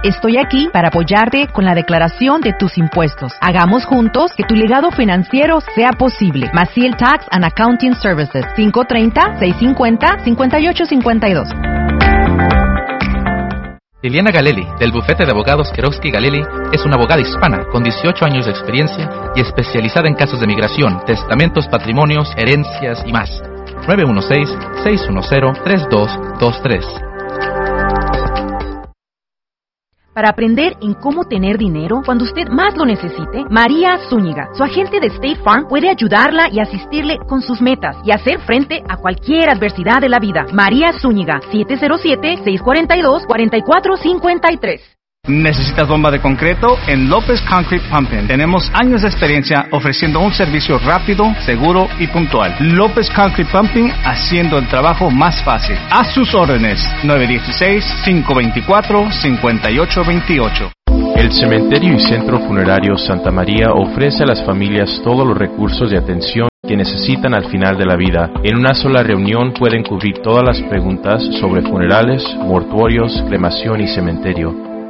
Estoy aquí para apoyarte con la declaración de tus impuestos. Hagamos juntos que tu legado financiero sea posible. Maciel Tax and Accounting Services, 530-650-5852. Liliana Galeli, del bufete de abogados Kerowski Galeli, es una abogada hispana con 18 años de experiencia y especializada en casos de migración, testamentos, patrimonios, herencias y más. 916-610-3223. Para aprender en cómo tener dinero cuando usted más lo necesite, María Zúñiga, su agente de State Farm, puede ayudarla y asistirle con sus metas y hacer frente a cualquier adversidad de la vida. María Zúñiga, 707-642-4453. ¿Necesitas bomba de concreto? En López Concrete Pumping tenemos años de experiencia ofreciendo un servicio rápido, seguro y puntual. López Concrete Pumping, haciendo el trabajo más fácil. A sus órdenes, 916-524-5828. El Cementerio y Centro Funerario Santa María ofrece a las familias todos los recursos de atención que necesitan al final de la vida. En una sola reunión pueden cubrir todas las preguntas sobre funerales, mortuorios, cremación y cementerio.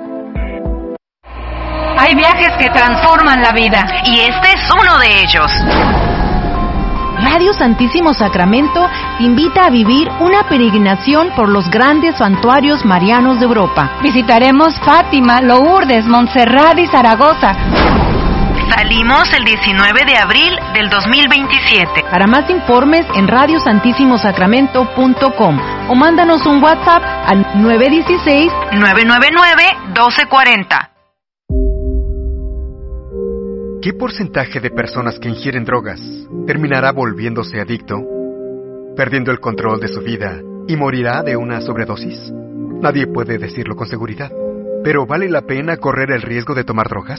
Hay viajes que transforman la vida, y este es uno de ellos. Radio Santísimo Sacramento te invita a vivir una peregrinación por los grandes santuarios marianos de Europa. Visitaremos Fátima, Lourdes, Montserrat y Zaragoza. Salimos el 19 de abril del 2027. Para más informes en radiosantissimosacramento.com o mándanos un WhatsApp al 916-999-1240. ¿Qué porcentaje de personas que ingieren drogas terminará volviéndose adicto, perdiendo el control de su vida y morirá de una sobredosis? Nadie puede decirlo con seguridad, pero ¿vale la pena correr el riesgo de tomar drogas?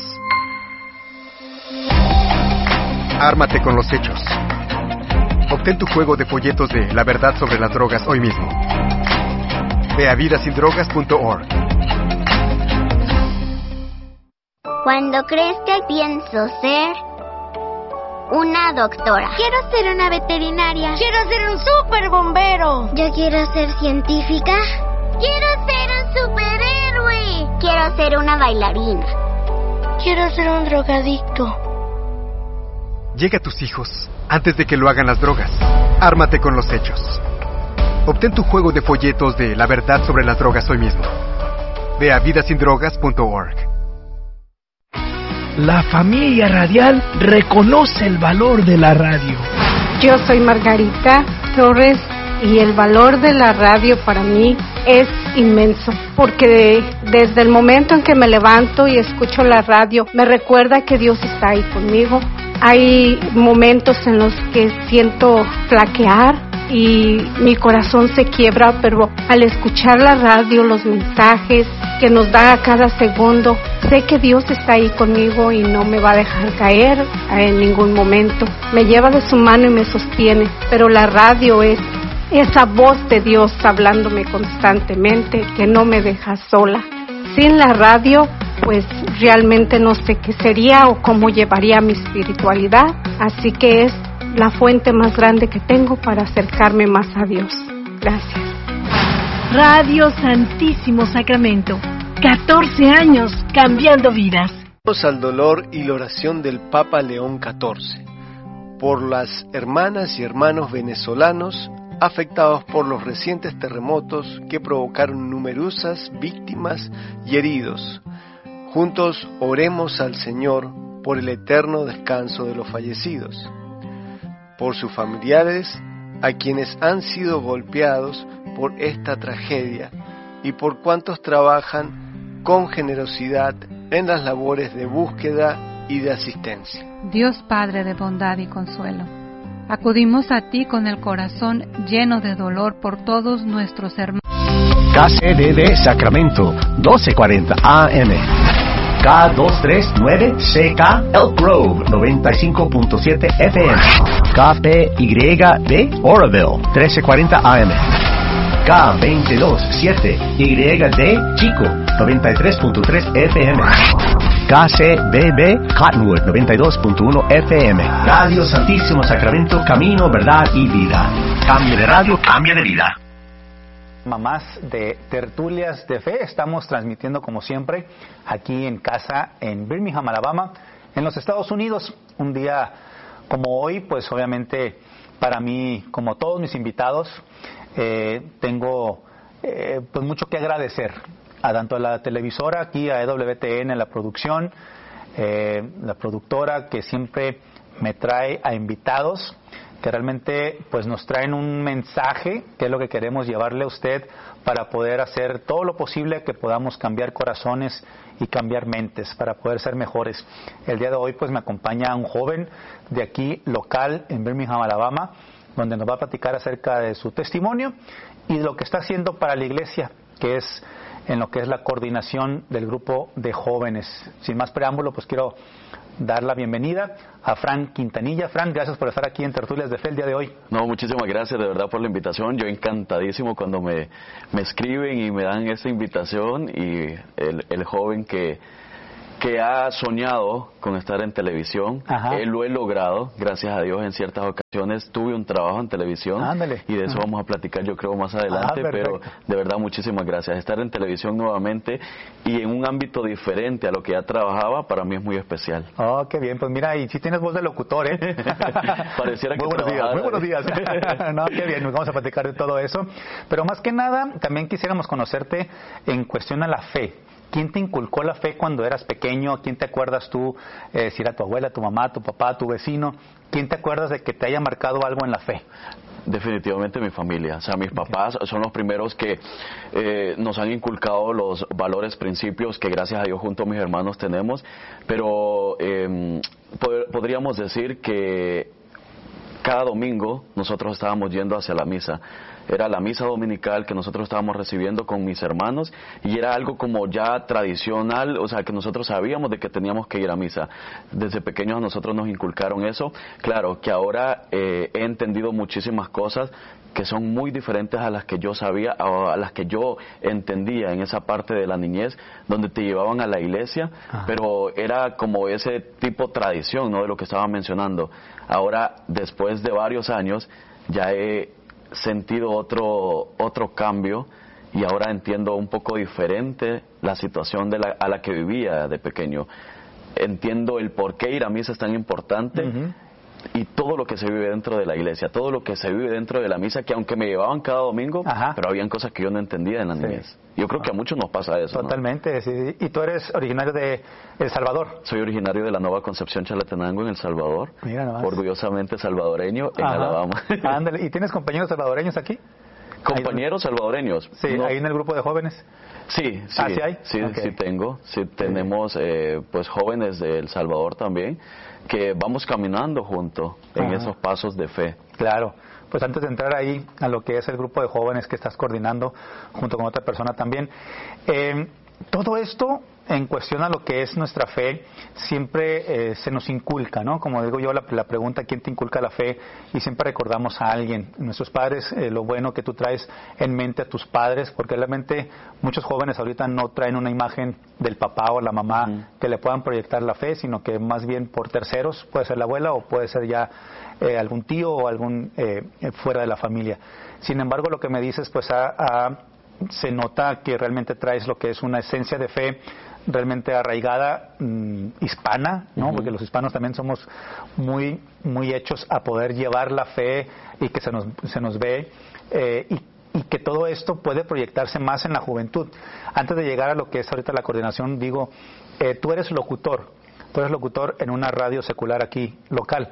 Ármate con los hechos. Obtén tu juego de folletos de La Verdad sobre las Drogas hoy mismo. Ve a vidasindrogas.org. Cuando crezca pienso ser una doctora. Quiero ser una veterinaria. Quiero ser un super bombero. Yo quiero ser científica. Quiero ser un superhéroe. Quiero ser una bailarina. Quiero ser un drogadicto. Llega a tus hijos antes de que lo hagan las drogas. Ármate con los hechos. Obtén tu juego de folletos de La Verdad sobre las Drogas hoy mismo. Ve a vidasindrogas.org. La familia radial reconoce el valor de la radio. Yo soy Margarita Torres y el valor de la radio para mí es inmenso, porque desde el momento en que me levanto y escucho la radio, me recuerda que Dios está ahí conmigo. Hay momentos en los que siento flaquear y mi corazón se quiebra, pero al escuchar la radio, los mensajes que nos da a cada segundo, sé que Dios está ahí conmigo y no me va a dejar caer en ningún momento. Me lleva de su mano y me sostiene, pero la radio es esa voz de Dios hablándome constantemente que no me deja sola. Sin la radio, pues realmente no sé qué sería o cómo llevaría mi espiritualidad, así que es la fuente más grande que tengo para acercarme más a Dios. Gracias. Radio Santísimo Sacramento, 14 años cambiando vidas. Al dolor y la oración del Papa León XIV, por las hermanas y hermanos venezolanos afectados por los recientes terremotos que provocaron numerosas víctimas y heridos. Juntos oremos al Señor por el eterno descanso de los fallecidos, por sus familiares a quienes han sido golpeados por esta tragedia y por cuantos trabajan con generosidad en las labores de búsqueda y de asistencia. Dios Padre de bondad y consuelo, acudimos a ti con el corazón lleno de dolor por todos nuestros hermanos. KCDD Sacramento, 1240 AM. K239CK Elk Grove, 95.7 FM. KPYD Oroville, 1340 AM. K227YD Chico, 93.3 FM. KCBB Cottonwood, 92.1 FM. Radio Santísimo Sacramento, camino, verdad y vida. Cambio de radio, cambio de vida. Más de Tertulias de Fe. Estamos transmitiendo como siempre aquí en casa en Birmingham, Alabama, en los Estados Unidos. Un día como hoy, pues obviamente para mí, como todos mis invitados, tengo pues mucho que agradecer a tanto a la televisora, aquí a EWTN, la producción, la productora que siempre me trae a invitados que realmente pues nos traen un mensaje, que es lo que queremos llevarle a usted para poder hacer todo lo posible que podamos cambiar corazones y cambiar mentes, para poder ser mejores. El día de hoy pues me acompaña un joven de aquí local en Birmingham, Alabama, donde nos va a platicar acerca de su testimonio y de lo que está haciendo para la iglesia, que es en lo que es la coordinación del grupo de jóvenes. Sin más preámbulo, pues quiero dar la bienvenida a Frank Quintanilla. Frank, gracias por estar aquí en Tertulias de Fe el día de hoy. No, muchísimas gracias de verdad por la invitación. Yo encantadísimo cuando me escriben y me dan esta invitación, y el joven que ha soñado con estar en televisión. Lo he logrado, gracias a Dios. En ciertas ocasiones tuve un trabajo en televisión. Ándale. Y de eso vamos a platicar yo creo más adelante, pero de verdad muchísimas gracias. Estar en televisión nuevamente y en un ámbito diferente a lo que ya trabajaba, para mí es muy especial. Oh, qué bien, pues mira, y si tienes voz de locutor, Pareciera que muy buenos días. No, qué bien, nos vamos a platicar de todo eso, pero más que nada también quisiéramos conocerte en cuestión a la fe. ¿Quién te inculcó la fe cuando eras pequeño? ¿Quién te acuerdas tú, si era tu abuela, tu mamá, tu papá, tu vecino? ¿Quién te acuerdas de que te haya marcado algo en la fe? Definitivamente mi familia. O sea, mis papás son los primeros que nos han inculcado los valores, principios que gracias a Dios junto a mis hermanos tenemos. Pero podríamos decir que cada domingo nosotros estábamos yendo hacia la misa. Era la misa dominical que nosotros estábamos recibiendo con mis hermanos, y era algo como ya tradicional, o sea, que nosotros sabíamos de que teníamos que ir a misa. Desde pequeños a nosotros nos inculcaron eso. Claro que ahora he entendido muchísimas cosas que son muy diferentes a las que yo sabía, a las que yo entendía en esa parte de la niñez, donde te llevaban a la iglesia, pero era como ese tipo tradición, ¿no?, de lo que estaba mencionando. Ahora, después de varios años, ya he sentido otro cambio, y ahora entiendo un poco diferente la situación a la que vivía de pequeño. Entiendo el por qué ir a misa es tan importante, y todo lo que se vive dentro de la iglesia, todo lo que se vive dentro de la misa, que aunque me llevaban cada domingo, pero habían cosas que yo no entendía en la niñez. Yo creo que a muchos nos pasa eso. Totalmente, ¿no? Sí. ¿Y tú eres originario de El Salvador? Soy originario de la Nueva Concepción, Chalatenango, en El Salvador. Mira nomás. Orgullosamente salvadoreño en Alabama. Ándale. ¿Y tienes compañeros salvadoreños aquí? ¿Compañeros salvadoreños? Sí, no. Ahí en el grupo de jóvenes. Sí. ¿Sí hay? Sí, okay. Sí tengo. Sí tenemos pues jóvenes de El Salvador también, que vamos caminando juntos en esos pasos de fe. Claro. Pues antes de entrar ahí a lo que es el grupo de jóvenes que estás coordinando junto con otra persona también, todo esto en cuestión a lo que es nuestra fe siempre se nos inculca, ¿no? Como digo yo, la pregunta ¿quién te inculca la fe? Y siempre recordamos a alguien, nuestros padres, lo bueno que tú traes en mente a tus padres, porque realmente muchos jóvenes ahorita no traen una imagen del papá o la mamá que le puedan proyectar la fe, sino que más bien por terceros, puede ser la abuela o puede ser ya algún tío o algún fuera de la familia. Sin embargo, lo que me dices, pues se nota que realmente traes lo que es una esencia de fe realmente arraigada, hispana, ¿no? Porque los hispanos también somos muy muy hechos a poder llevar la fe y que se nos ve, y que todo esto puede proyectarse más en la juventud. Antes de llegar a lo que es ahorita la coordinación, digo, tú eres locutor en una radio secular aquí, local.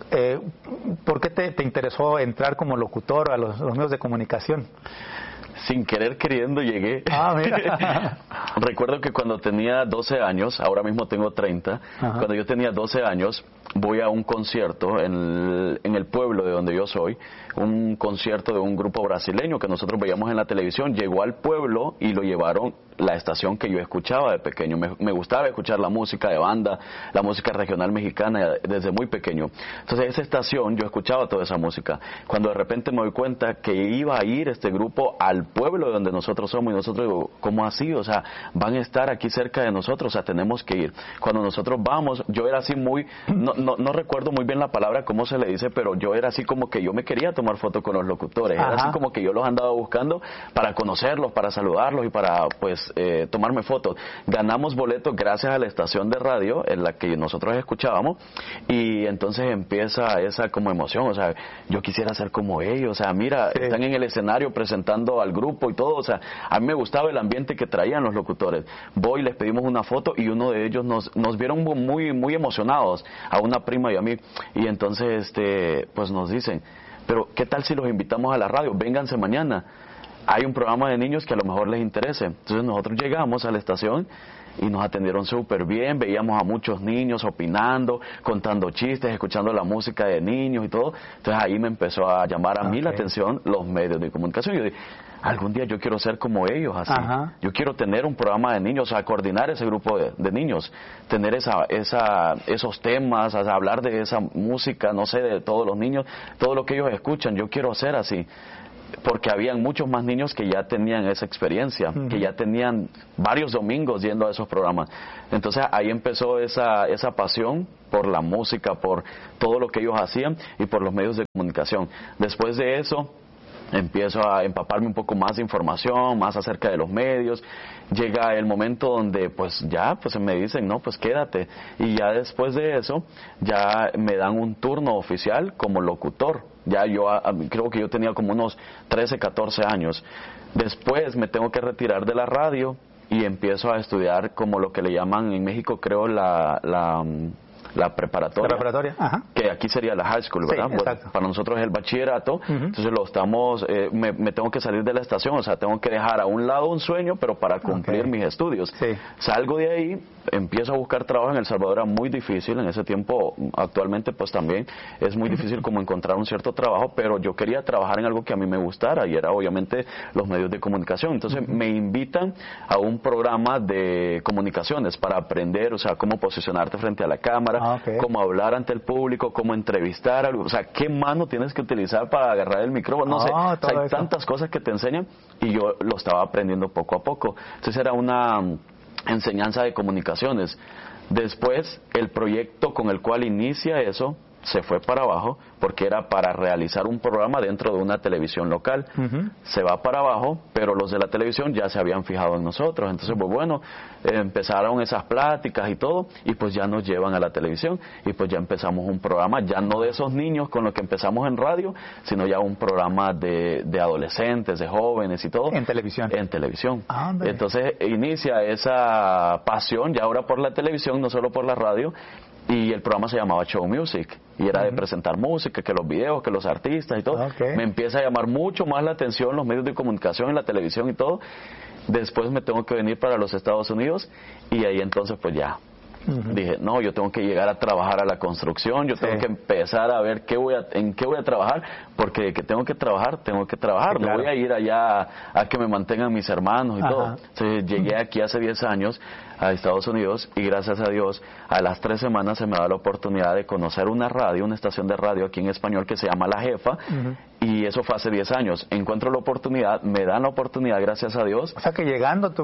¿Por qué te interesó entrar como locutor a los medios de comunicación? Sin querer queriendo llegué. Mira. Recuerdo que cuando tenía 12 años, ahora mismo tengo 30, cuando yo tenía 12 años, voy a un concierto en el pueblo de donde yo soy, un concierto de un grupo brasileño que nosotros veíamos en la televisión. Llegó al pueblo y lo llevaron la estación que yo escuchaba de pequeño. Me gustaba escuchar la música de banda, la música regional mexicana desde muy pequeño. Entonces esa estación yo escuchaba toda esa música. Cuando de repente me doy cuenta que iba a ir este grupo al pueblo de donde nosotros somos, y nosotros digo, ¿cómo así? O sea, van a estar aquí cerca de nosotros, o sea, tenemos que ir. Cuando nosotros vamos, yo era así muy, no recuerdo muy bien la palabra, cómo se le dice, pero yo era así como que yo me quería tomar foto con los locutores. Era así como que yo los andaba buscando para conocerlos, para saludarlos y para, pues, tomarme fotos. Ganamos boletos gracias a la estación de radio en la que nosotros escuchábamos, y entonces empieza esa como emoción, o sea, yo quisiera ser como ellos, o sea, mira, están en el escenario presentando al grupo y todo, o sea, a mí me gustaba el ambiente que traían los locutores. Voy, les pedimos una foto y uno de ellos nos vieron muy emocionados, a una prima y a mí, y entonces pues nos dicen, pero ¿qué tal si los invitamos a la radio? Vénganse mañana. Hay un programa de niños que a lo mejor les interese. Entonces nosotros llegamos a la estación y nos atendieron súper bien, veíamos a muchos niños opinando, contando chistes, escuchando la música de niños y todo. Entonces ahí me empezó a llamar a mí la atención los medios de comunicación. Yo dije, algún día yo quiero ser como ellos, así. Yo quiero tener un programa de niños, o sea, coordinar ese grupo de niños, tener esos temas, o sea, hablar de esa música, no sé, de todos los niños, todo lo que ellos escuchan. Yo quiero ser así. Porque habían muchos más niños que ya tenían esa experiencia, que ya tenían varios domingos yendo a esos programas. Entonces ahí empezó esa pasión por la música, por todo lo que ellos hacían y por los medios de comunicación. Después de eso empiezo a empaparme un poco más de información, más acerca de los medios. Llega el momento donde pues me dicen, no, pues quédate. Y ya después de eso, ya me dan un turno oficial como locutor. Ya yo creo que yo tenía como unos 13, 14 años. Después me tengo que retirar de la radio y empiezo a estudiar como lo que le llaman en México, creo, la preparatoria. La preparatoria, que aquí sería la high school, ¿verdad? Sí, bueno, para nosotros es el bachillerato. Entonces lo estamos, me tengo que salir de la estación, o sea, tengo que dejar a un lado un sueño, pero para cumplir mis estudios. Salgo de ahí, empiezo a buscar trabajo. En El Salvador era muy difícil en ese tiempo, actualmente pues también es muy difícil como encontrar un cierto trabajo, pero yo quería trabajar en algo que a mí me gustara, y era obviamente los medios de comunicación. Entonces me invitan a un programa de comunicaciones para aprender, o sea, cómo posicionarte frente a la cámara, cómo hablar ante el público, cómo entrevistar, o sea, qué mano tienes que utilizar para agarrar el micrófono, no sé, o sea, hay tantas cosas que te enseñan, y yo lo estaba aprendiendo poco a poco. Entonces era una enseñanza de comunicaciones. Después el proyecto con el cual inicia eso se fue para abajo, porque era para realizar un programa dentro de una televisión local. Se va para abajo, pero los de la televisión ya se habían fijado en nosotros. Entonces, pues bueno, empezaron esas pláticas y todo, y pues ya nos llevan a la televisión, y pues ya empezamos un programa, ya no de esos niños con los que empezamos en radio, sino ya un programa de adolescentes, de jóvenes y todo. ¿En televisión? En televisión. Entonces inicia esa pasión ya ahora por la televisión, no solo por la radio. Y el programa se llamaba Show Music, y era de presentar música, que los videos, que los artistas y todo. Me empieza a llamar mucho más la atención los medios de comunicación y la televisión y todo. Después me tengo que venir para los Estados Unidos, y ahí entonces pues ya dije, no, yo tengo que llegar a trabajar a la construcción, yo tengo que empezar a ver en qué voy a trabajar, porque de que tengo que trabajar, no voy a ir allá a que me mantengan mis hermanos y todo. Entonces llegué aquí hace 10 años a Estados Unidos, y gracias a Dios a las 3 semanas se me da la oportunidad de conocer una estación de radio aquí en español que se llama La Jefa, y eso fue hace 10 años. Encuentro la oportunidad, me dan la oportunidad, gracias a Dios. O sea que llegando,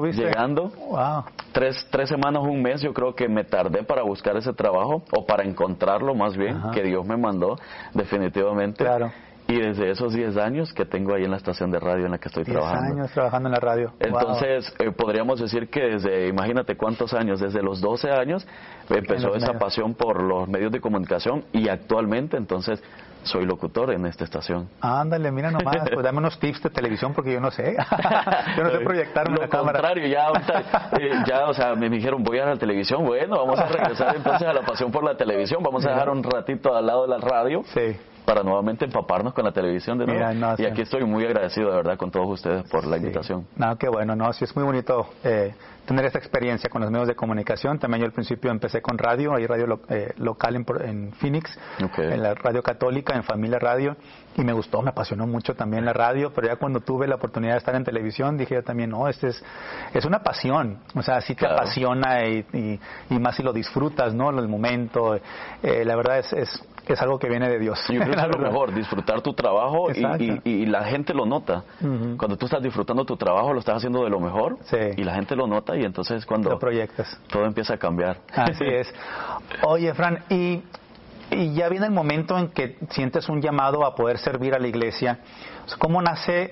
tres semanas, un mes, yo creo que me tardé para buscar ese trabajo, o para encontrarlo más bien, que Dios me mandó, definitivamente. Y desde esos 10 años que tengo ahí en la estación de radio en la que estoy trabajando. 10 años trabajando en la radio. Entonces, podríamos decir que imagínate cuántos años, desde los 12 años empezó esa pasión por los medios de comunicación, y actualmente entonces soy locutor en esta estación. Ándale, mira nomás, pues dame unos tips de televisión, porque yo no sé. Yo no sé proyectarme en la cámara. Lo contrario, ya, o sea, me dijeron, voy a la televisión. Bueno, vamos a regresar entonces a la pasión por la televisión. Vamos a dejar un ratito al lado de la radio. para nuevamente empaparnos con la televisión de nuevo. Mira, y aquí estoy muy agradecido de verdad con todos ustedes por la invitación. No, qué bueno, no, sí es muy bonito tener esta experiencia con los medios de comunicación. También yo al principio empecé con radio, hay radio local en Phoenix, en la radio católica, en Familia Radio, y me gustó, me apasionó mucho también la radio, pero ya cuando tuve la oportunidad de estar en televisión dije yo también, no, es una pasión, o sea, sí te apasiona y más si lo disfrutas, ¿no? El momento, la verdad es algo que viene de Dios. Yo creo que es lo mejor, disfrutar tu trabajo y la gente lo nota. Cuando tú estás disfrutando tu trabajo, lo estás haciendo de lo mejor y la gente lo nota y entonces cuando lo proyectas, todo empieza a cambiar. Así es. Oye, Fran, y ya viene el momento en que sientes un llamado a poder servir a la iglesia. ¿Cómo nace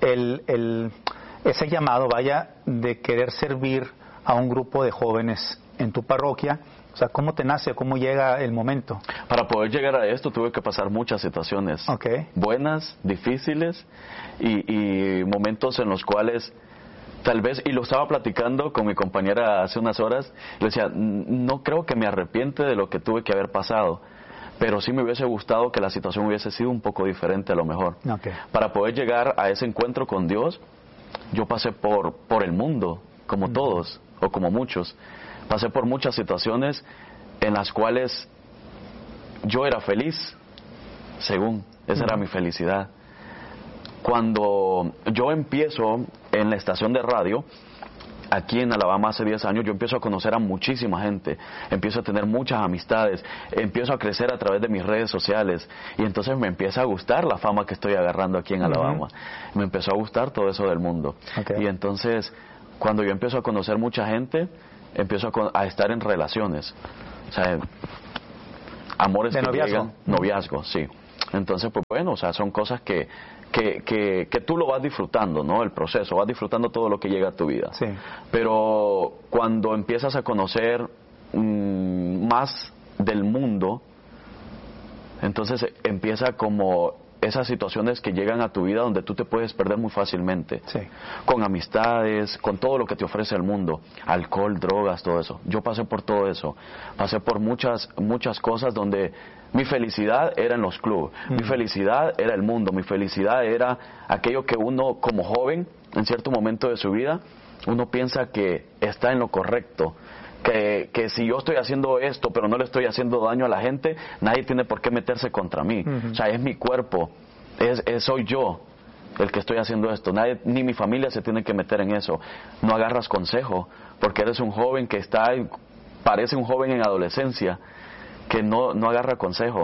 ese llamado, de querer servir a un grupo de jóvenes en tu parroquia? O sea, ¿cómo te nace? ¿Cómo llega el momento? Para poder llegar a esto tuve que pasar muchas situaciones buenas, difíciles y momentos en los cuales tal vez, y lo estaba platicando con mi compañera hace unas horas, le decía, no creo que me arrepiente de lo que tuve que haber pasado, pero sí me hubiese gustado que la situación hubiese sido un poco diferente a lo mejor. Para poder llegar a ese encuentro con Dios, yo pasé por el mundo, como todos, o como muchos. Pasé por muchas situaciones en las cuales yo era feliz, según, esa era mi felicidad. Cuando yo empiezo en la estación de radio, aquí en Alabama hace 10 años, yo empiezo a conocer a muchísima gente, empiezo a tener muchas amistades, empiezo a crecer a través de mis redes sociales y entonces me empieza a gustar la fama que estoy agarrando aquí en Alabama. Me empezó a gustar todo eso del mundo. Y entonces, cuando yo empiezo a conocer mucha gente, empiezo a estar en relaciones, o sea, amores de noviazgo. Noviazgo, sí. Entonces, pues bueno, o sea, son cosas que tú lo vas disfrutando, ¿no? El proceso, vas disfrutando todo lo que llega a tu vida. Sí. Pero cuando empiezas a conocer más del mundo, entonces empieza como esas situaciones que llegan a tu vida donde tú te puedes perder muy fácilmente. Con amistades, con todo lo que te ofrece el mundo, alcohol, drogas, todo eso. Yo pasé por todo eso. Pasé por muchas cosas donde mi felicidad era en los clubes, mi felicidad era el mundo, mi felicidad era aquello que uno como joven, en cierto momento de su vida, uno piensa que está en lo correcto. Que si yo estoy haciendo esto pero no le estoy haciendo daño a la gente, nadie tiene por qué meterse contra mí. O sea, es mi cuerpo, soy yo el que estoy haciendo esto, ni mi familia se tiene que meter en eso. No agarras consejo porque eres un joven que parece un joven en adolescencia que no agarra consejo,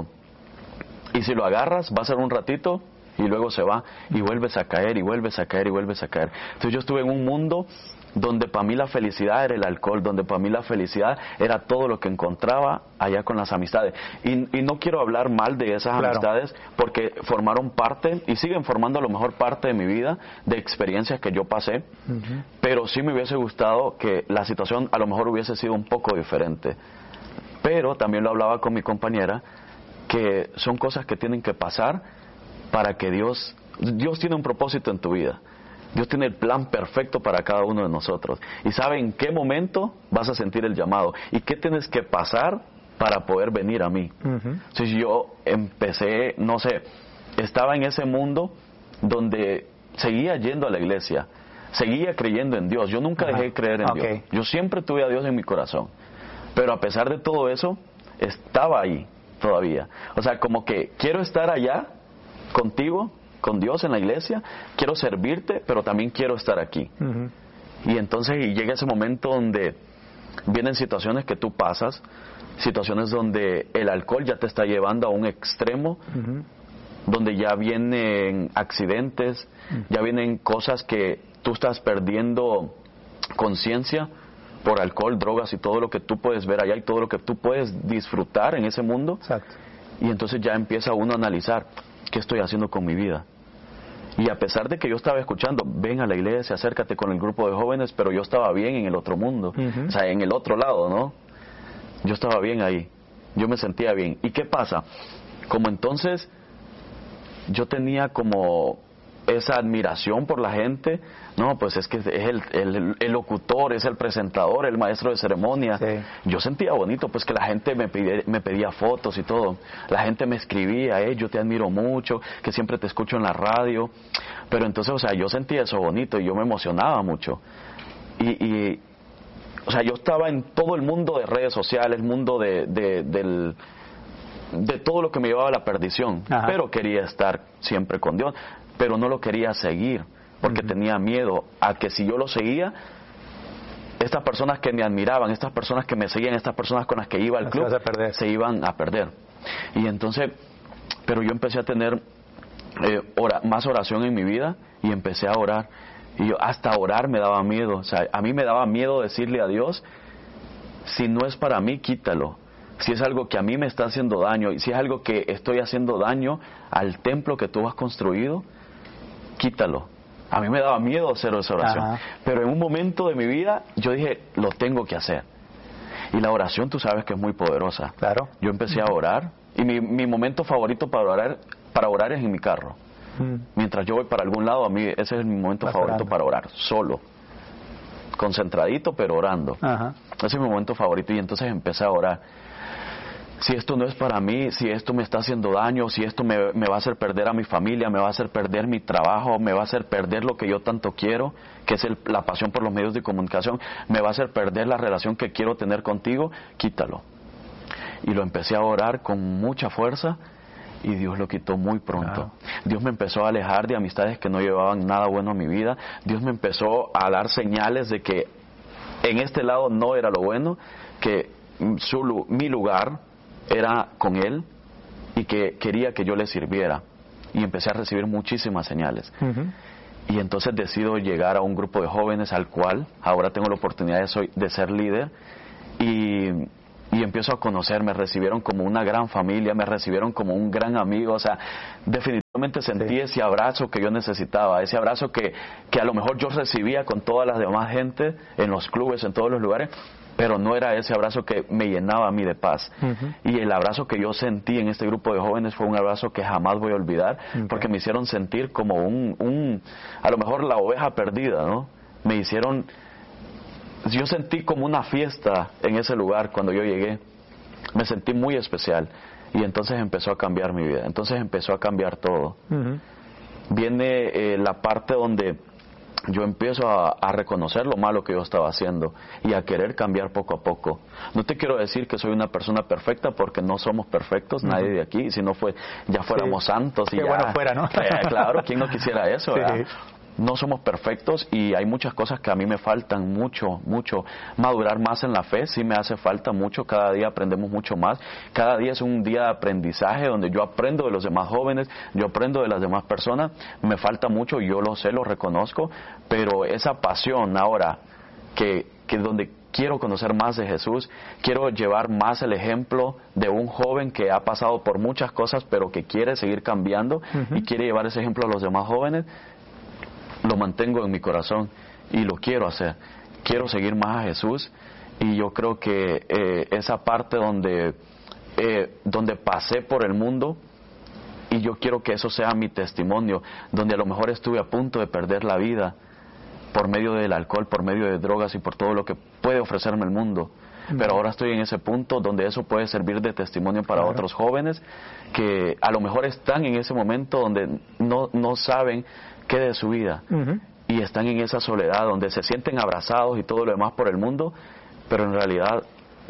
y si lo agarras va a ser un ratito y luego se va y vuelves a caer y vuelves a caer y vuelves a caer. Entonces yo estuve en un mundo donde para mí la felicidad era el alcohol, donde para mí la felicidad era todo lo que encontraba allá con las amistades. Y no quiero hablar mal de esas amistades porque formaron parte y siguen formando a lo mejor parte de mi vida, de experiencias que yo pasé, pero sí me hubiese gustado que la situación a lo mejor hubiese sido un poco diferente. Pero también lo hablaba con mi compañera, que son cosas que tienen que pasar para que Dios tiene un propósito en tu vida. Dios tiene el plan perfecto para cada uno de nosotros y sabe en qué momento vas a sentir el llamado y qué tienes que pasar para poder venir a mí. Entonces yo empecé, no sé, estaba en ese mundo donde seguía yendo a la iglesia, seguía creyendo en Dios. Yo nunca dejé de creer en Dios. Yo siempre tuve a Dios en mi corazón, pero a pesar de todo eso estaba ahí todavía. O sea, como que quiero estar allá contigo, con Dios en la iglesia, quiero servirte, pero también quiero estar aquí. Y entonces llega ese momento donde vienen situaciones que tú pasas, situaciones donde el alcohol ya te está llevando a un extremo, donde ya vienen accidentes, ya vienen cosas que tú estás perdiendo conciencia por alcohol, drogas y todo lo que tú puedes ver allá y todo lo que tú puedes disfrutar en ese mundo. Y entonces ya empieza uno a analizar, ¿qué estoy haciendo con mi vida? Y a pesar de que yo estaba escuchando, ven a la iglesia, acércate con el grupo de jóvenes, pero yo estaba bien en el otro mundo, o sea, en el otro lado, ¿no? Yo estaba bien ahí, yo me sentía bien. ¿Y qué pasa? Como entonces yo tenía como esa admiración por la gente. No, pues es que es el locutor, es el presentador, el maestro de ceremonia. Sí. Yo sentía bonito, pues que la gente me pedía fotos y todo. La gente me escribía, yo te admiro mucho, que siempre te escucho en la radio. Pero entonces, o sea, yo sentía eso bonito y yo me emocionaba mucho. O sea, yo estaba en todo el mundo de redes sociales, el mundo de todo lo que me llevaba a la perdición. Ajá. Pero quería estar siempre con Dios, pero no lo quería seguir, porque tenía miedo a que si yo lo seguía, estas personas que me admiraban, estas personas que me seguían, estas personas con las que iba al club, se iban a perder. Y entonces, pero yo empecé a tener más oración en mi vida, y empecé a orar. Y yo, hasta orar me daba miedo. O sea, a mí me daba miedo decirle a Dios, si no es para mí, quítalo. Si es algo que a mí me está haciendo daño, y si es algo que estoy haciendo daño al templo que tú has construido, quítalo. A mí me daba miedo hacer esa oración. Ajá. Pero en un momento de mi vida, yo dije, lo tengo que hacer. Y la oración, tú sabes que es muy poderosa. Claro. Yo empecé a orar, y mi momento favorito para orar es en mi carro. Mientras yo voy para algún lado, a mí ese es mi momento favorito para orar, solo, concentradito pero orando. Ajá. Ese es mi momento favorito. Y entonces empecé a orar. Si esto no es para mí, si esto me está haciendo daño, si esto me va a hacer perder a mi familia, me va a hacer perder mi trabajo, me va a hacer perder lo que yo tanto quiero, que es la pasión por los medios de comunicación, me va a hacer perder la relación que quiero tener contigo, quítalo. Y lo empecé a orar con mucha fuerza, y Dios lo quitó muy pronto. Claro. Dios me empezó a alejar de amistades que no llevaban nada bueno a mi vida. Dios me empezó a dar señales de que en este lado no era lo bueno, que mi lugar era con Él, y que quería que yo le sirviera. Y empecé a recibir muchísimas señales. Y entonces decido llegar a un grupo de jóvenes al cual ahora tengo la oportunidad de ser líder, y empiezo a conocer. Me recibieron como una gran familia, me recibieron como un gran amigo. O sea, definitivamente sentí ese abrazo que yo necesitaba, ese abrazo que a lo mejor yo recibía con toda la demás gente en los clubes, en todos los lugares, pero no era ese abrazo que me llenaba a mí de paz. Y el abrazo que yo sentí en este grupo de jóvenes fue un abrazo que jamás voy a olvidar, porque me hicieron sentir como a lo mejor la oveja perdida, ¿no? Yo sentí como una fiesta en ese lugar cuando yo llegué. Me sentí muy especial. Y entonces empezó a cambiar mi vida. Entonces empezó a cambiar todo. Viene la parte donde yo empiezo a reconocer lo malo que yo estaba haciendo y a querer cambiar poco a poco. No te quiero decir que soy una persona perfecta, porque no somos perfectos, nadie de aquí. Si no ya fuéramos santos. Y qué bueno fuera, ¿no? Claro, ¿quién no quisiera eso? Sí. ¿Verdad? No somos perfectos, y hay muchas cosas que a mí me faltan mucho. Madurar más en la fe, sí me hace falta mucho. Cada día aprendemos mucho más. Cada día es un día de aprendizaje donde yo aprendo de los demás jóvenes, yo aprendo de las demás personas. Me falta mucho, yo lo sé, lo reconozco, pero esa pasión ahora que donde quiero conocer más de Jesús, quiero llevar más el ejemplo de un joven que ha pasado por muchas cosas, pero que quiere seguir cambiando y quiere llevar ese ejemplo a los demás jóvenes. Lo mantengo en mi corazón y lo quiero hacer. Quiero seguir más a Jesús, y yo creo que esa parte donde pasé por el mundo, y yo quiero que eso sea mi testimonio, donde a lo mejor estuve a punto de perder la vida por medio del alcohol, por medio de drogas y por todo lo que puede ofrecerme el mundo. Pero ahora estoy en ese punto donde eso puede servir de testimonio para otros jóvenes que a lo mejor están en ese momento donde no saben qué de su vida, y están en esa soledad donde se sienten abrazados y todo lo demás por el mundo, pero en realidad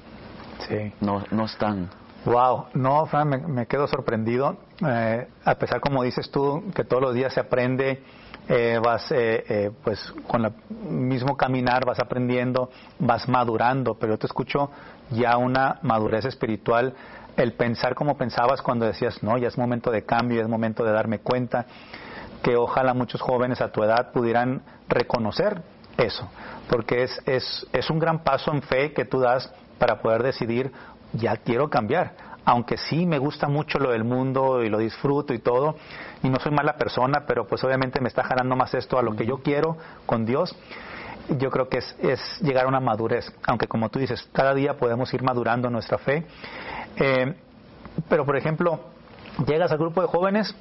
no están. Wow, no, Fran, me quedo sorprendido, a pesar, como dices tú, que todos los días se aprende, vas pues con el mismo caminar, vas aprendiendo, vas madurando, pero yo te escucho ya una madurez espiritual, el pensar como pensabas cuando decías, no, ya es momento de cambio, ya es momento de darme cuenta, que ojalá muchos jóvenes a tu edad pudieran reconocer eso, porque es un gran paso en fe que tú das para poder decidir, ya quiero cambiar, aunque sí me gusta mucho lo del mundo y lo disfruto y todo, y no soy mala persona, pero pues obviamente me está jalando más esto a lo que yo quiero con Dios. Yo creo que es llegar a una madurez, aunque como tú dices, cada día podemos ir madurando nuestra fe, pero por ejemplo, llegas al grupo de jóvenes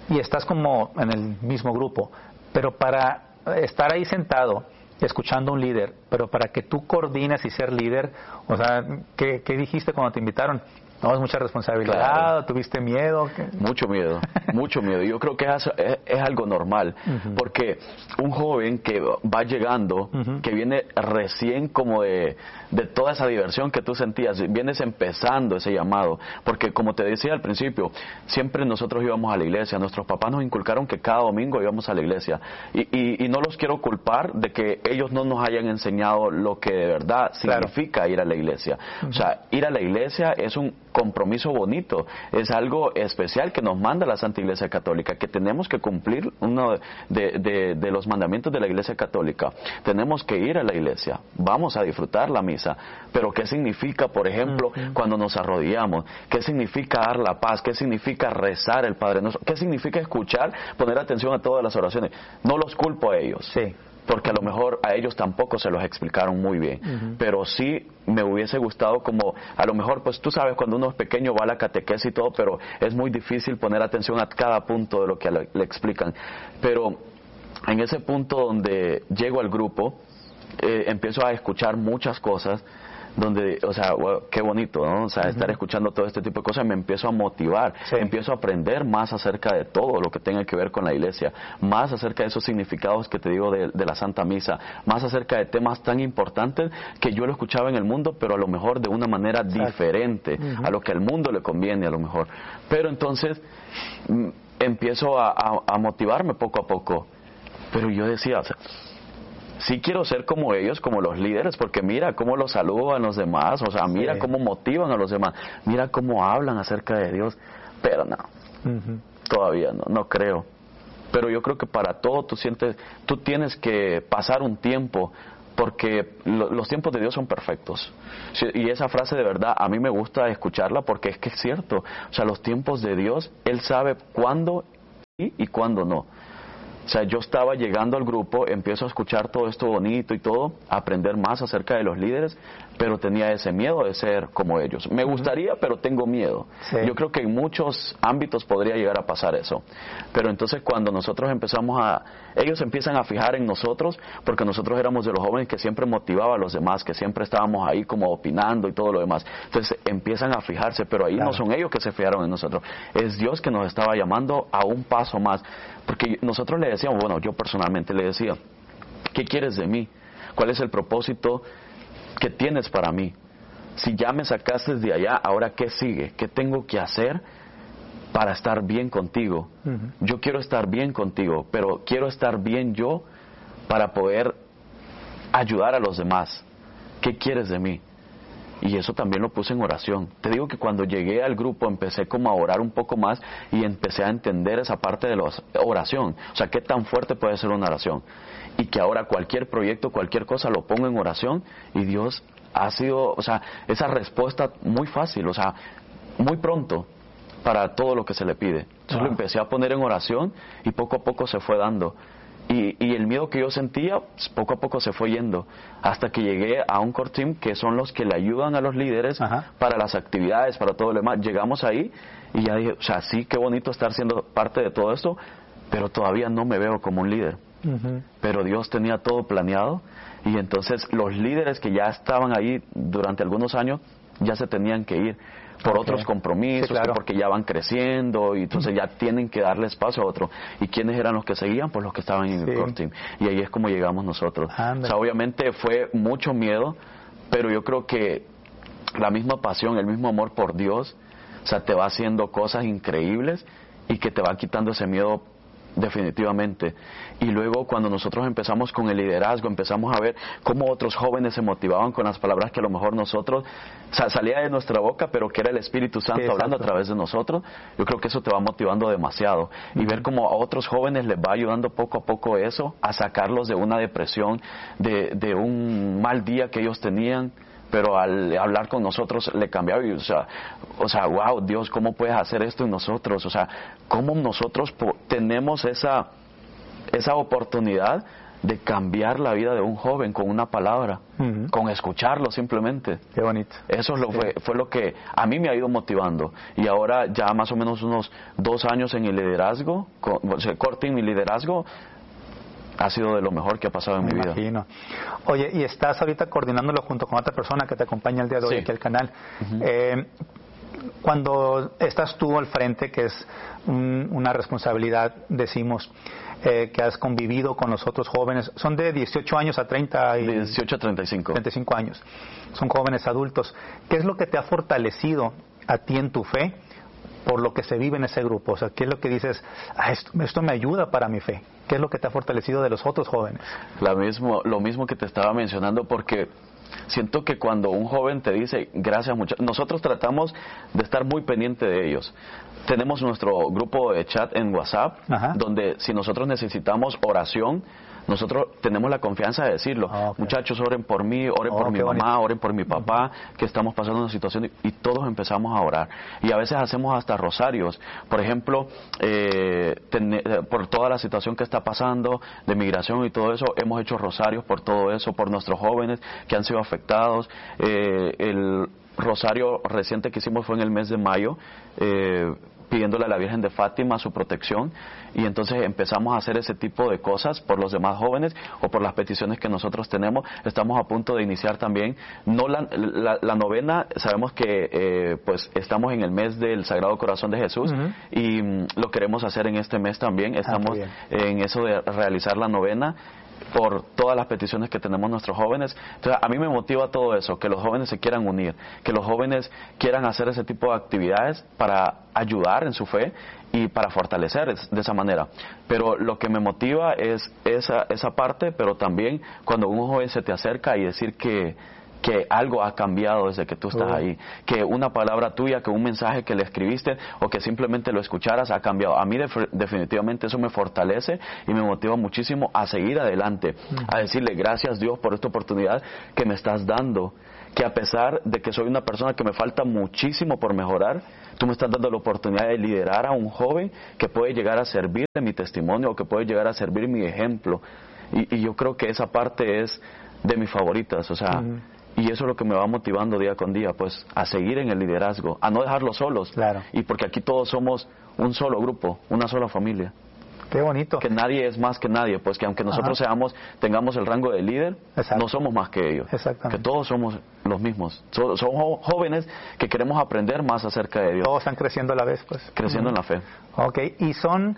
y estás como en el mismo grupo, pero para estar ahí sentado escuchando a un líder, pero para que tú coordines y ser líder, o sea, ¿qué dijiste cuando te invitaron? No, es mucha responsabilidad, claro. ¿Tuviste miedo? Mucho miedo, mucho miedo. Yo creo que es algo normal, porque un joven que va llegando, que viene recién como de toda esa diversión que tú sentías, vienes empezando ese llamado, porque como te decía al principio, siempre nosotros íbamos a la iglesia, nuestros papás nos inculcaron que cada domingo íbamos a la iglesia, y no los quiero culpar de que ellos no nos hayan enseñado lo que de verdad significa ir a la iglesia. O sea, ir a la iglesia es un compromiso bonito, es algo especial que nos manda la Santa Iglesia Católica, que tenemos que cumplir uno de los mandamientos de la Iglesia Católica. Tenemos que ir a la iglesia, vamos a disfrutar la misa, pero ¿qué significa, por ejemplo, cuando nos arrodillamos? ¿Qué significa dar la paz? ¿Qué significa rezar el Padre Nuestro? ¿Qué significa escuchar, poner atención a todas las oraciones? No los culpo a ellos. Sí. Porque a lo mejor a ellos tampoco se los explicaron muy bien, pero sí me hubiese gustado, como a lo mejor, pues tú sabes, cuando uno es pequeño va a la catequesis y todo, pero es muy difícil poner atención a cada punto de lo que le explican. Pero en ese punto donde llego al grupo, empiezo a escuchar muchas cosas, donde, o sea, wow, qué bonito, ¿no? O sea, estar escuchando todo este tipo de cosas, me empiezo a motivar, empiezo a aprender más acerca de todo lo que tenga que ver con la iglesia, más acerca de esos significados que te digo de la Santa Misa, más acerca de temas tan importantes que yo lo escuchaba en el mundo, pero a lo mejor de una manera diferente a lo que al mundo le conviene, a lo mejor. Pero entonces empiezo a motivarme poco a poco, pero yo decía, o sea, sí quiero ser como ellos, como los líderes, porque mira cómo los saludan los demás, o sea, mira cómo motivan a los demás, mira cómo hablan acerca de Dios, pero no, todavía no creo. Pero yo creo que para todo tú tienes que pasar un tiempo, porque los tiempos de Dios son perfectos. Y esa frase de verdad a mí me gusta escucharla, porque es que es cierto, o sea, los tiempos de Dios, Él sabe cuándo y cuándo no. O sea, yo estaba llegando al grupo, empiezo a escuchar todo esto bonito y todo, a aprender más acerca de los líderes, pero tenía ese miedo de ser como ellos. Me gustaría, pero tengo miedo. Yo creo que en muchos ámbitos podría llegar a pasar eso. Pero entonces cuando nosotros ellos empiezan a fijar en nosotros, porque nosotros éramos de los jóvenes que siempre motivaba a los demás, que siempre estábamos ahí como opinando y todo lo demás. Entonces empiezan a fijarse, pero ahí no son ellos que se fijaron en nosotros. Es Dios que nos estaba llamando a un paso más. Porque nosotros le decíamos, bueno, yo personalmente le decía, ¿qué quieres de mí? ¿Cuál es el propósito que tienes para mí? Si ya me sacaste de allá, ¿ahora qué sigue? ¿Qué tengo que hacer para estar bien contigo? Yo quiero estar bien contigo, pero quiero estar bien yo para poder ayudar a los demás. ¿Qué quieres de mí? Y eso también lo puse en oración. Te digo que cuando llegué al grupo empecé como a orar un poco más y empecé a entender esa parte de la oración. O sea, qué tan fuerte puede ser una oración. Y que ahora cualquier proyecto, cualquier cosa lo pongo en oración y Dios ha sido, o sea, esa respuesta muy fácil, o sea, muy pronto para todo lo que se le pide. Entonces lo empecé a poner en oración y poco a poco se fue dando. Y el miedo que yo sentía, poco a poco se fue yendo, hasta que llegué a un core team que son los que le ayudan a los líderes para las actividades, para todo lo demás. Llegamos ahí y ya dije, o sea, sí, qué bonito estar siendo parte de todo esto, pero todavía no me veo como un líder. Pero Dios tenía todo planeado y entonces los líderes que ya estaban ahí durante algunos años ya se tenían que ir por otros compromisos, porque ya van creciendo y entonces ya tienen que darle espacio a otro. ¿Y quiénes eran los que seguían? Pues los que estaban en el core team. Y ahí es como llegamos nosotros. O sea, obviamente fue mucho miedo, pero yo creo que la misma pasión, el mismo amor por Dios, o sea, te va haciendo cosas increíbles y que te va quitando ese miedo definitivamente. Y luego cuando nosotros empezamos con el liderazgo, empezamos a ver cómo otros jóvenes se motivaban con las palabras que a lo mejor nosotros, o sea, salía de nuestra boca, pero que era el Espíritu Santo hablando a través de nosotros. Yo creo que eso te va motivando demasiado. Y ver cómo a otros jóvenes les va ayudando poco a poco eso, a sacarlos de una depresión, de un mal día que ellos tenían, pero al hablar con nosotros le cambiaba. Y, o sea, wow, Dios, ¿cómo puedes hacer esto en nosotros? O sea, ¿cómo nosotros tenemos esa oportunidad de cambiar la vida de un joven con una palabra, con escucharlo simplemente. Qué bonito. Eso fue lo que a mí me ha ido motivando. Y ahora ya más o menos unos 2 años en el liderazgo, corte en mi liderazgo, ha sido de lo mejor que ha pasado en mi vida. Imagino. Oye, y estás ahorita coordinándolo junto con otra persona que te acompaña el día de hoy aquí al canal. Cuando estás tú al frente, que es una responsabilidad, decimos, que has convivido con los otros jóvenes, son de 18 años a 30 y... 18 a 35. 35 años. Son jóvenes adultos. ¿Qué es lo que te ha fortalecido a ti en tu fe por lo que se vive en ese grupo? O sea, ¿qué es lo que dices, esto me ayuda para mi fe? ¿Qué es lo que te ha fortalecido de los otros jóvenes? Lo mismo que te estaba mencionando, porque siento que cuando un joven te dice gracias muchachos, nosotros tratamos de estar muy pendiente de ellos. Tenemos nuestro grupo de chat en WhatsApp, donde si nosotros necesitamos oración, nosotros tenemos la confianza de decirlo. Muchachos, oren por mí, oren por mi mamá, oren por mi papá, que estamos pasando una situación, y todos empezamos a orar. Y a veces hacemos hasta rosarios. Por ejemplo, por toda la situación que está pasando de migración y todo eso, hemos hecho rosarios por todo eso, por nuestros jóvenes que han sido afectados. El rosario reciente que hicimos fue en el mes de mayo, pidiéndole a la Virgen de Fátima su protección, y entonces empezamos a hacer ese tipo de cosas por los demás jóvenes o por las peticiones que nosotros tenemos. Estamos a punto de iniciar también, no la novena, sabemos que pues estamos en el mes del Sagrado Corazón de Jesús, y lo queremos hacer en este mes también. Estamos en eso de realizar la novena por todas las peticiones que tenemos nuestros jóvenes. Entonces, a mí me motiva todo eso, que los jóvenes se quieran unir, que los jóvenes quieran hacer ese tipo de actividades para ayudar en su fe y para fortalecer de esa manera. Pero lo que me motiva es esa parte, pero también cuando un joven se te acerca y decir que algo ha cambiado desde que tú estás ahí, que una palabra tuya, que un mensaje que le escribiste o que simplemente lo escucharas ha cambiado. A mí definitivamente eso me fortalece y me motiva muchísimo a seguir adelante, a decirle gracias Dios por esta oportunidad que me estás dando, que a pesar de que soy una persona que me falta muchísimo por mejorar, tú me estás dando la oportunidad de liderar a un joven que puede llegar a servir de mi testimonio o que puede llegar a servir mi ejemplo. Y yo creo que esa parte es de mis favoritas, o sea... Y eso es lo que me va motivando día con día, pues, a seguir en el liderazgo, a no dejarlos solos. Y porque aquí todos somos un solo grupo, una sola familia. Qué bonito. Que nadie es más que nadie, pues que aunque nosotros tengamos el rango de líder, no somos más que ellos. Que todos somos los mismos. Somos jóvenes que queremos aprender más acerca de Dios. Todos están creciendo a la vez, pues. Creciendo en la fe. Ok, y son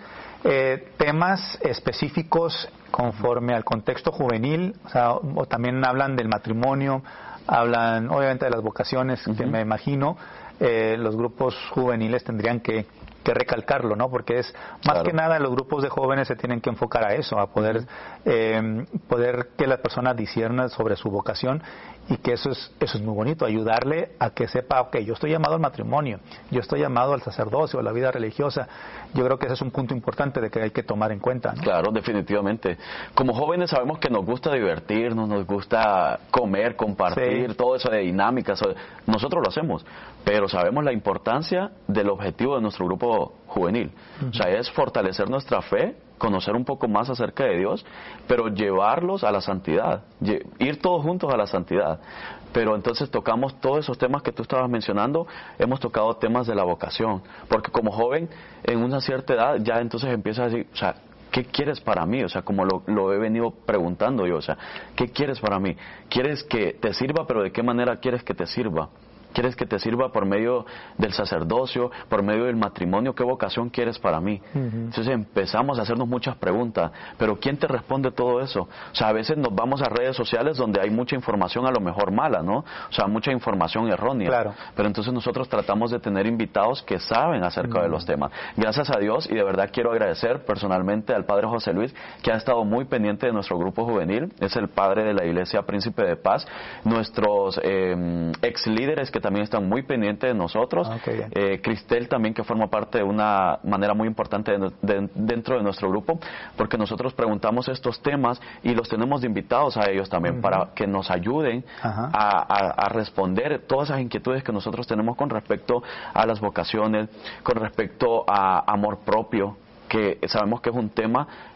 temas específicos conforme al contexto juvenil, o también hablan del matrimonio, hablan obviamente de las vocaciones, que me imagino los grupos juveniles tendrían que recalcarlo, ¿no? Porque es más que nada los grupos de jóvenes se tienen que enfocar a eso, a poder que la persona discierna sobre su vocación, y que eso es muy bonito, ayudarle a que sepa, ok, yo estoy llamado al matrimonio, yo estoy llamado al sacerdocio, a la vida religiosa. Yo creo que ese es un punto importante de que hay que tomar en cuenta, ¿no? Claro, definitivamente. Como jóvenes sabemos que nos gusta divertirnos, nos gusta comer, compartir, todo eso de dinámicas. Nosotros lo hacemos, pero sabemos la importancia del objetivo de nuestro grupo juvenil. O sea, es fortalecer nuestra fe, conocer un poco más acerca de Dios, pero llevarlos a la santidad, ir todos juntos a la santidad. Pero entonces tocamos todos esos temas que tú estabas mencionando, hemos tocado temas de la vocación, porque como joven, en una cierta edad, ya entonces empiezas a decir, o sea, ¿qué quieres para mí? O sea, como lo he venido preguntando yo, o sea, ¿qué quieres para mí? ¿Quieres que te sirva, pero de qué manera quieres que te sirva? ¿Quieres que te sirva por medio del sacerdocio, por medio del matrimonio? ¿Qué vocación quieres para mí? Entonces empezamos a hacernos muchas preguntas, pero ¿quién te responde todo eso? O sea, a veces nos vamos a redes sociales donde hay mucha información a lo mejor mala, ¿no? O sea, mucha información errónea. Pero entonces nosotros tratamos de tener invitados que saben acerca de los temas. Gracias a Dios, y de verdad quiero agradecer personalmente al Padre José Luis, que ha estado muy pendiente de nuestro grupo juvenil. Es el padre de la Iglesia Príncipe de Paz. Nuestros ex líderes que también están muy pendientes de nosotros. Cristel también, que forma parte de una manera muy importante dentro de nuestro grupo, porque nosotros preguntamos estos temas y los tenemos de invitados a ellos también, para que nos ayuden a responder todas esas inquietudes que nosotros tenemos con respecto a las vocaciones, con respecto a amor propio, que sabemos que es un tema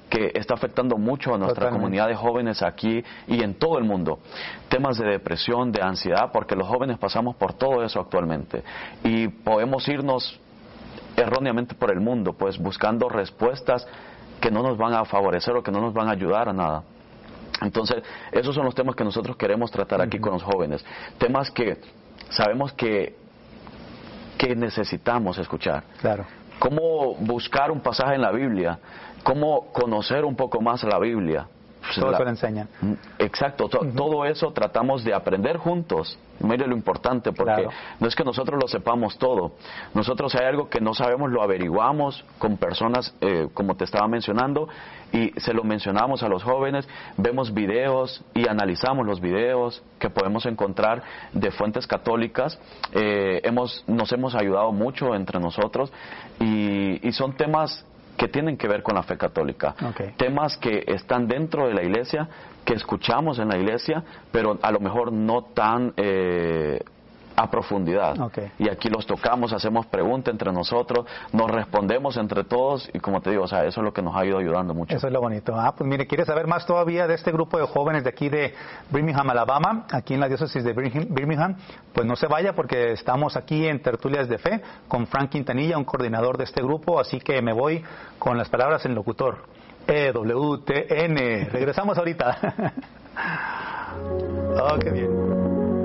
que está afectando mucho a nuestra comunidad de jóvenes aquí y en todo el mundo. Temas de depresión, de ansiedad, porque los jóvenes pasamos por todo eso actualmente y podemos irnos erróneamente por el mundo, pues buscando respuestas que no nos van a favorecer o que no nos van a ayudar a nada. Entonces, esos son los temas que nosotros queremos tratar aquí con los jóvenes. Temas que sabemos que necesitamos escuchar. Claro. Cómo buscar un pasaje en la Biblia, cómo conocer un poco más la Biblia. Todo eso le enseñan. Exacto, todo eso tratamos de aprender juntos. Mire lo importante, porque no es que nosotros lo sepamos todo. Nosotros, si hay algo que no sabemos, lo averiguamos con personas, como te estaba mencionando, y se lo mencionamos a los jóvenes. Vemos videos y analizamos los videos que podemos encontrar de fuentes católicas. Nos hemos ayudado mucho entre nosotros y son temas que tienen que ver con la fe católica. Temas que están dentro de la iglesia, que escuchamos en la iglesia, pero a lo mejor no tan a profundidad. Y aquí los tocamos, hacemos preguntas entre nosotros, nos respondemos entre todos y como te digo, o sea, eso es lo que nos ha ido ayudando mucho. Eso es lo bonito. Pues mire, ¿quieres saber más todavía de este grupo de jóvenes de aquí de Birmingham, Alabama, aquí en la diócesis de Birmingham? Pues no se vaya porque estamos aquí en Tertulias de Fe con Frank Quintanilla, un coordinador de este grupo, así que me voy con las palabras en locutor. EWTN. Regresamos ahorita. Oh, qué bien.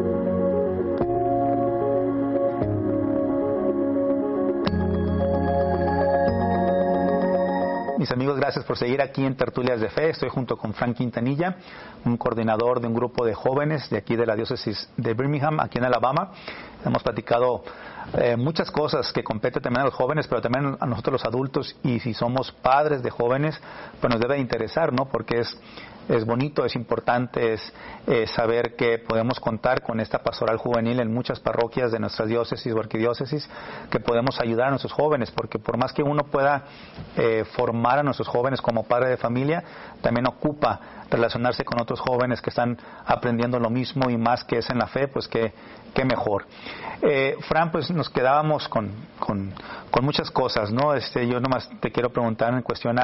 Mis amigos, gracias por seguir aquí en Tertulias de Fe. Estoy junto con Frank Quintanilla, un coordinador de un grupo de jóvenes de aquí de la diócesis de Birmingham, aquí en Alabama. Hemos platicado muchas cosas que competen también a los jóvenes, pero también a nosotros los adultos, y si somos padres de jóvenes, pues nos debe interesar, ¿no? Porque es bonito, es importante, saber que podemos contar con esta pastoral juvenil en muchas parroquias de nuestras diócesis o arquidiócesis, que podemos ayudar a nuestros jóvenes, porque por más que uno pueda formar a nuestros jóvenes como padre de familia, también ocupa relacionarse con otros jóvenes que están aprendiendo lo mismo y más que es en la fe, pues qué mejor. Fran, pues nos quedábamos con muchas cosas, ¿no? Yo nomás te quiero preguntar en cuestión